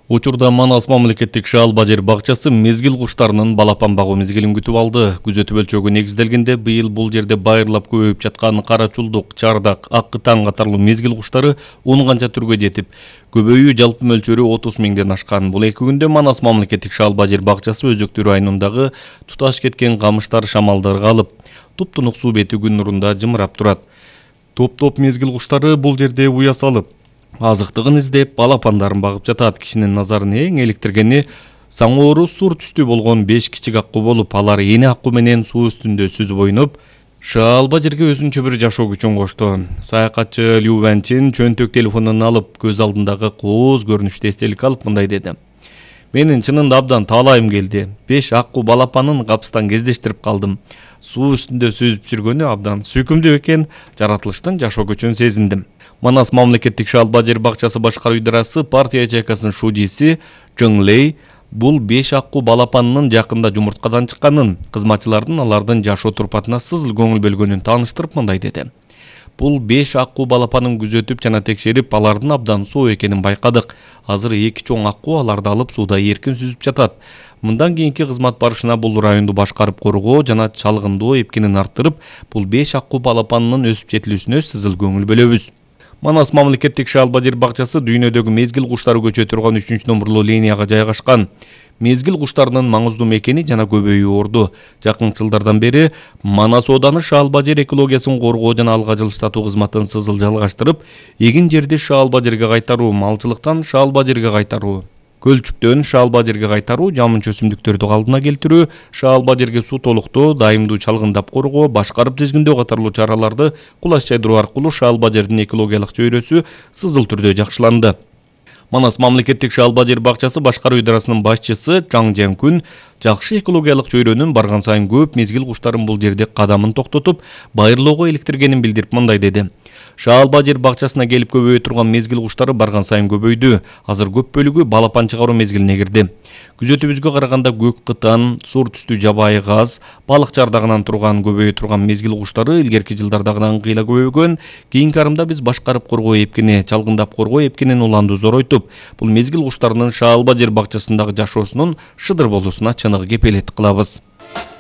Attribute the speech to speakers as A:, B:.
A: Учурда Манас мамлекеттик шаалба жер бакчасы мезгил куштарынын балапан багуу мезгилин күтүп алды. Күзөтүү өлчөгү негизделгенде быйыл бул жерде байырлап көбөйүп жаткан карачулдук, чардак, ак кытаң катарлуу мезгил куштары 10 канча түргө жетип, көбөйүү жалпы мөлчөрү 30 миңден ашкан. Бул 2 күндө Манас мамлекеттик шаалба жер бакчасы Өзөктү районундагы туташ кеткен камыштар шамалдарга алып, туп-тунук суу бети күн нурунда жымырап турат. Топ-топ мезгил куштары бул жерде уя салып, азыктыгын издеп, балапандарын багып жатат. Кишинин назарын эң эликтиргени саңоору сур түстүү болгон 5 кичик аккуу болуп, алар эне аккуу менен суу үстүндө сүзүп ойноп, шаалба жерге өзүнчө бир жашоо күчүн кошту. Саякатчы Лю Вэнчин чөнтөк телефонун алып, көз алдындагы кооз көрүнүштү эстеликке алып мындай деди: "Менин чынында абдан таалайым келди. 5 аккуу балапанын капыстан кездештирип калдым. Суу үстүндө сүзүп жүргөнү абдан сүйкүмдүү экен. Жаратылыштын жашоо күчүн сезиндим." Манас мамлекеттик шаалба жер бакчасы башкаруу идарасы партия ячейкасынын шужиси Чжың Лэй бул 5 аккуу балапанынын жакында жумурткадан чыкканын, кызматчылардын алардын жашоо турпатына сызыл көңүл бөлгөнүн тааныштырып мындай деди: "Бул 5 аккуу балапанын күзөтүп жана текшерип, алардын абдан соо экенин байкадык. Азыр 2 чоң аккуу аларды алып сууда эркин сүзүп жатат. Мындан кийинки кызмат барышына бул районду башкарып коргоо жана чалгындоо эпкинин арттырып, бул 5 аккуу балапанынын өсүп жетилүүсүнө сызыл көңүл бөлөбүз." Манас мамлекеттик шаалба жер бакчасы дүйнөдөгү мезгил куштары көчө турган 3-номурлуу линияга жайгашкан. Мезгил куштарынын маңыздуу мекени жана көбөйүү орду. Жакынкы жылдардан бери Манас ооданы шаалба жер экологиясын коргоо жана алга жылыштатуу кызматын сызыл жалгаштырып, эгин жерди шаалба жерге кайтаруу, малчылыктан шаалба жерге кайтаруу, көлчүктөн шаалба жерге кайтаруу, жамын өсүмдүктөрдү калыбына келтирүү, шаалба жерге суу толуктоо, дайымдуу чалгындап коргоо, башкарып тизгиндөө катарлуу чараларды кулаш жайдыруу аркылуу шаалба жердин экологиялык чөйрөсү сызыл түрдө жакшыланды. Манас мамлекеттик шаалба жер бакчасы башкаруу идарасынын башчысы Чаң Жэнкүн жакшы экологиялык чөйрөнүн барган сайын көп мезгил куштарын бул жерде кадамын токтотуп, байырлоого иликтиргенин билдирип мындай деди: "Шаалба жер бакчасына келип көбөйө турган мезгил куштары барган сайын көбөйдү. Азыр көп бөлүгү балапан чыгаруу мезгилине кирди. Күзөтүүбүзгө караганда көк кытан, сур түстүү жабайы газ, балык чардагынан турган көбөйө турган мезгил куштары илгерки жылдардагыдан кыйла көбөйгөн. Кийинки арымда биз башкарып коргоо эпкини, чалгындап коргоо эпкинин уланду зоройтуп, бул мезгил куштарынын шаалба жер бакчасындагы жашоосунун шыдыр болуусуна чыныгы кепелеттик кылабыз."